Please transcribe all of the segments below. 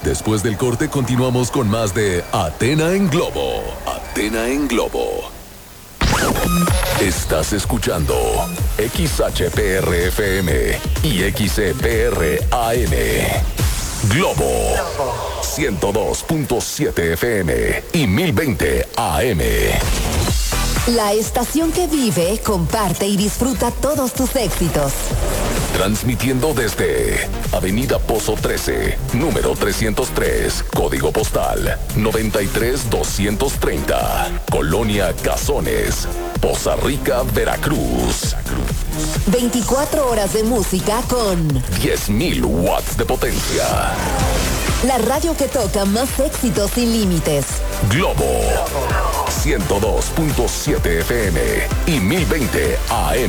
Después del corte continuamos con más de Athena en Globo. Athena en Globo. Estás escuchando XHPR-FM y XCPR-AM. Globo 102.7 FM y 1020 AM. La estación que vive, comparte y disfruta todos tus éxitos. Transmitiendo desde Avenida Pozo 13, número 303, código postal 93230, Colonia Cazones, Poza Rica, Veracruz. 24 horas de música con 10.000 watts de potencia. La radio que toca más éxitos sin límites. Globo 102.7 FM y 1020 AM.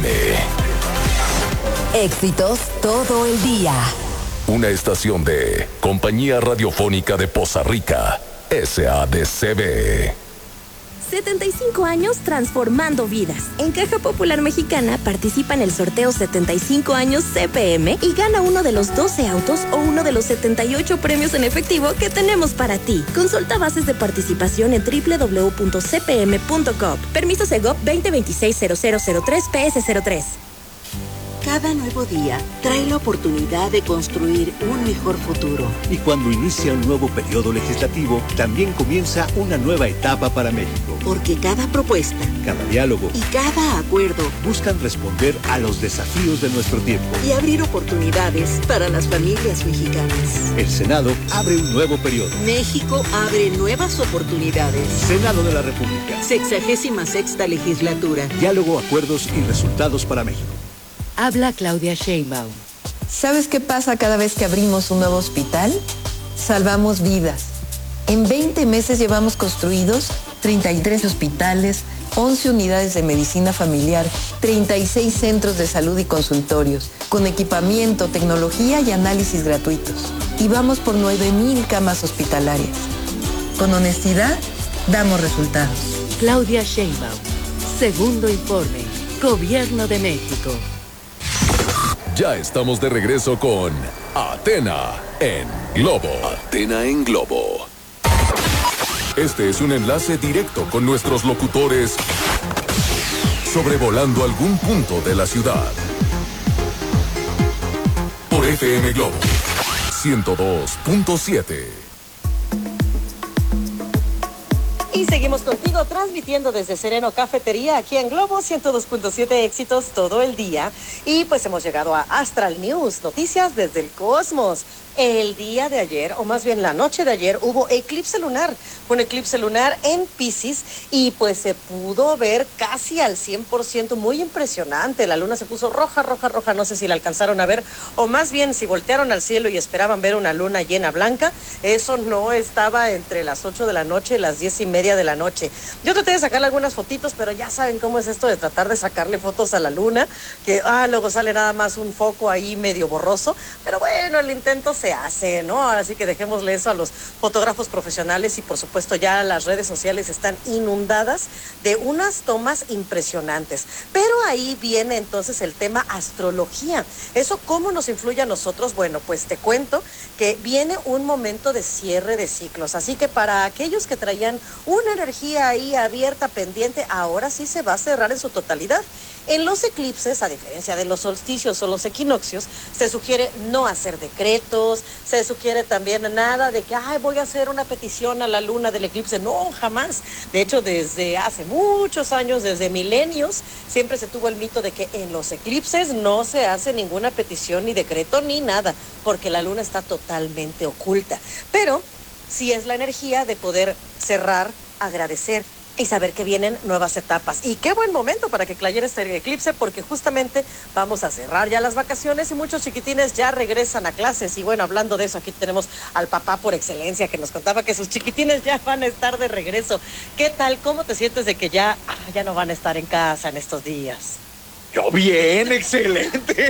Éxitos todo el día. Una estación de Compañía Radiofónica de Poza Rica, SADCB. 75 años transformando vidas. En Caja Popular Mexicana participa en el sorteo 75 años CPM y gana uno de los 12 autos o uno de los 78 premios en efectivo que tenemos para ti. Consulta bases de participación en www.cpm.com. Permiso Segov 2026-0003-PS03. Cada nuevo día trae la oportunidad de construir un mejor futuro. Y cuando inicia un nuevo periodo legislativo, también comienza una nueva etapa para México. Porque cada propuesta, cada diálogo y cada acuerdo buscan responder a los desafíos de nuestro tiempo y abrir oportunidades para las familias mexicanas. El Senado abre un nuevo periodo. México abre nuevas oportunidades. Senado de la República. 66ª legislatura. Diálogo, acuerdos y resultados para México. Habla Claudia Sheinbaum. ¿Sabes qué pasa cada vez que abrimos un nuevo hospital? Salvamos vidas. En 20 meses llevamos construidos 33 hospitales, 11 unidades de medicina familiar, 36 centros de salud y consultorios, con equipamiento, tecnología y análisis gratuitos. Y vamos por 9,000 camas hospitalarias. Con honestidad, damos resultados. Claudia Sheinbaum. Segundo informe. Gobierno de México. Ya estamos de regreso con Athena en Globo. Athena en Globo. Este es un enlace directo con nuestros locutores sobrevolando algún punto de la ciudad. Por FM Globo 102.7. Y seguimos contigo transmitiendo desde Sereno Cafetería aquí en Globo 102.7, éxitos todo el día. Y pues hemos llegado a Astral News, noticias desde el cosmos. El día de ayer, o más bien la noche de ayer, hubo eclipse lunar. Fue un eclipse lunar en Piscis y pues se pudo ver casi al 100%, muy impresionante. La luna se puso roja, roja, roja, no sé si la alcanzaron a ver, o más bien si voltearon al cielo y esperaban ver una luna llena blanca, eso no estaba entre las 8 de la noche y las 10:30 de la noche. Yo traté de sacarle algunas fotitos, pero ya saben cómo es esto de tratar de sacarle fotos a la luna, que luego sale nada más un foco ahí medio borroso, pero bueno, el intento se hace, ¿no? Así que dejémosle eso a los fotógrafos profesionales y por supuesto ya las redes sociales están inundadas de unas tomas impresionantes. Pero ahí viene entonces el tema astrología. ¿Eso cómo nos influye a nosotros? Bueno, pues te cuento que viene un momento de cierre de ciclos, así que para aquellos que traían una energía ahí abierta, pendiente, ahora sí se va a cerrar en su totalidad. En los eclipses, a diferencia de los solsticios o los equinoccios, se sugiere no hacer decretos, se sugiere también nada de que, voy a hacer una petición a la luna del eclipse. No, jamás. De hecho, desde hace muchos años, desde milenios, siempre se tuvo el mito de que en los eclipses no se hace ninguna petición, ni decreto, ni nada, porque la luna está totalmente oculta. Pero sí es la energía de poder cerrar, agradecer y saber que vienen nuevas etapas. Y qué buen momento para que cayera este eclipse, porque justamente vamos a cerrar ya las vacaciones y muchos chiquitines ya regresan a clases. Y bueno, hablando de eso, aquí tenemos al papá por excelencia que nos contaba que sus chiquitines ya van a estar de regreso. ¿Qué tal? ¿Cómo te sientes de que ya no van a estar en casa en estos días? Yo bien, excelente.